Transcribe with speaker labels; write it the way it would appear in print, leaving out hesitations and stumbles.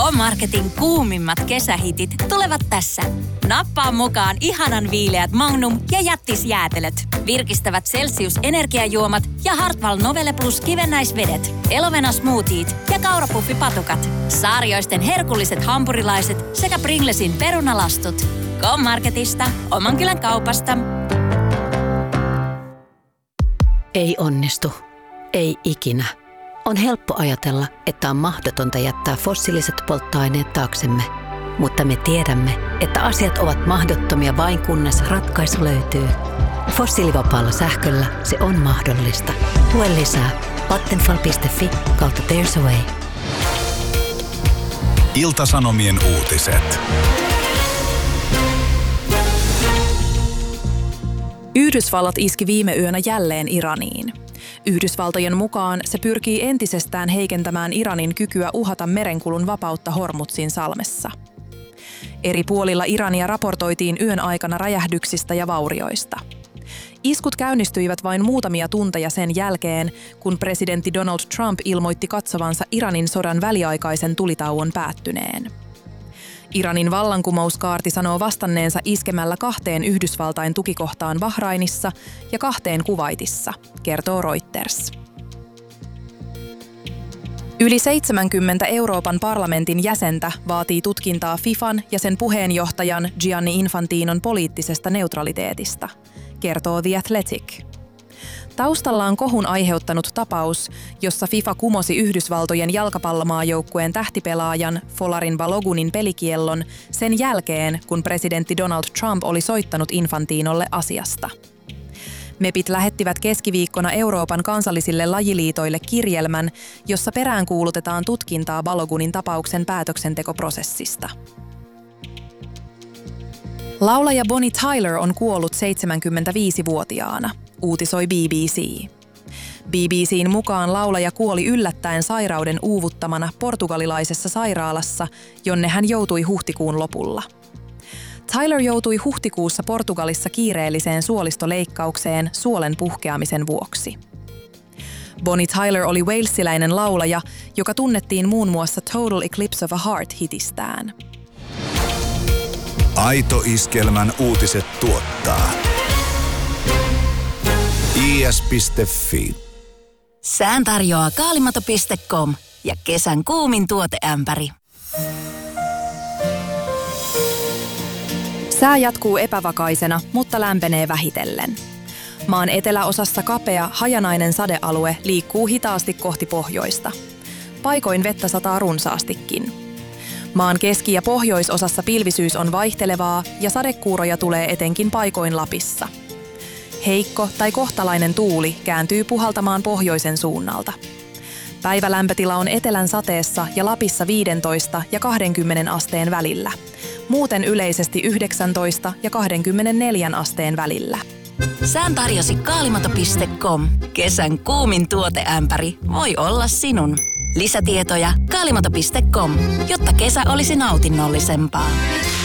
Speaker 1: K-Marketin kuumimmat kesähitit tulevat tässä. Nappaa mukaan ihanan viileät Magnum ja jättisjäätelöt, virkistävät Celsius-energiajuomat ja Hartwall Novelle Plus kivennäisvedet, Elovena Smoothiet ja kaurapuffipatukat, Saarioisten herkulliset hampurilaiset sekä Pringlesin perunalastut. K-Marketista, oman kylän kaupasta.
Speaker 2: Ei onnistu. Ei ikinä. On helppo ajatella, että on mahdotonta jättää fossiiliset polttoaineet taaksemme. Mutta me tiedämme, että asiat ovat mahdottomia vain kunnes ratkaisu löytyy. Fossiilivapaalla sähköllä se on mahdollista. Lue lisää vattenfall.fi/there's a way.
Speaker 3: Ilta-Sanomien uutiset.
Speaker 4: Yhdysvallat iski viime yönä jälleen Iraniin. Yhdysvaltojen mukaan se pyrkii entisestään heikentämään Iranin kykyä uhata merenkulun vapautta Hormuzin salmessa. Eri puolilla Irania raportoitiin yön aikana räjähdyksistä ja vaurioista. Iskut käynnistyivät vain muutamia tunteja sen jälkeen, kun presidentti Donald Trump ilmoitti katsovansa Iranin sodan väliaikaisen tulitauon päättyneen. Iranin vallankumouskaarti sanoo vastanneensa iskemällä 2 Yhdysvaltain tukikohtaan Bahrainissa ja 2 Kuwaitissa, kertoo Reuters. Yli 70 Euroopan parlamentin jäsentä vaatii tutkintaa FIFAn ja sen puheenjohtajan Gianni Infantinon poliittisesta neutraliteetista, kertoo The Athletic. Taustalla on kohun aiheuttanut tapaus, jossa FIFA kumosi Yhdysvaltojen jalkapallomaajoukkueen tähtipelaajan Folarin Balogunin pelikiellon sen jälkeen, kun presidentti Donald Trump oli soittanut Infantinolle asiasta. MEPit lähettivät keskiviikkona Euroopan kansallisille lajiliitoille kirjelmän, jossa peräänkuulutetaan tutkintaa Balogunin tapauksen päätöksentekoprosessista. Laulaja Bonnie Tyler on kuollut 75-vuotiaana, uutisoi BBC. BBC:n mukaan laulaja kuoli yllättäen sairauden uuvuttamana portugalilaisessa sairaalassa, jonne hän joutui huhtikuun lopulla. Tyler joutui huhtikuussa Portugalissa kiireelliseen suolistoleikkaukseen suolen puhkeamisen vuoksi. Bonnie Tyler oli walesiläinen laulaja, joka tunnettiin muun muassa Total Eclipse of a Heart-hitistään.
Speaker 3: Aito Iskelmän uutiset tuottaa is.fi.
Speaker 1: Sään tarjoaa kaalimato.com ja kesän kuumin tuoteämpäri.
Speaker 4: Sää jatkuu epävakaisena, mutta lämpenee vähitellen. Maan eteläosassa kapea, hajanainen sadealue liikkuu hitaasti kohti pohjoista. Paikoin vettä sataa runsaastikin. Maan keski- ja pohjoisosassa pilvisyys on vaihtelevaa ja sadekuuroja tulee etenkin paikoin Lapissa. Heikko tai kohtalainen tuuli kääntyy puhaltamaan pohjoisen suunnalta. Päivälämpötila on etelän sateessa ja Lapissa 15 ja 20 asteen välillä. Muuten yleisesti 19 ja 24 asteen välillä.
Speaker 1: Sään tarjosi kaalimato.com. Kesän kuumin tuoteämpäri voi olla sinun. Lisätietoja kaalimato.com, jotta kesä olisi nautinnollisempaa.